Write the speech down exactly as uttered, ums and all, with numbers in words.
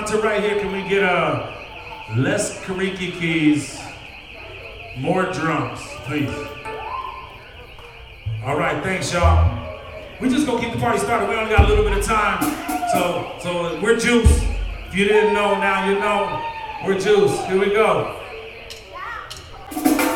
to right here, can we get uh, less Kariki keys, more drums, please? All right, thanks, y'all. We just gonna keep the party started. We only got a little bit of time. So, so we're Juice. If you didn't know, now you know. We're Juice. Here we go.